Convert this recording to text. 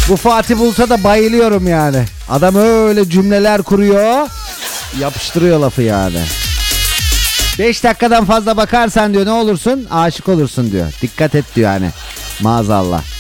Bu Fatih Bulut'a da bayılıyorum yani. Adam öyle cümleler kuruyor. Yapıştırıyor lafı yani. 5 dakikadan fazla bakarsan diyor ne olursun? Aşık olursun diyor. Dikkat et diyor yani. Maazallah.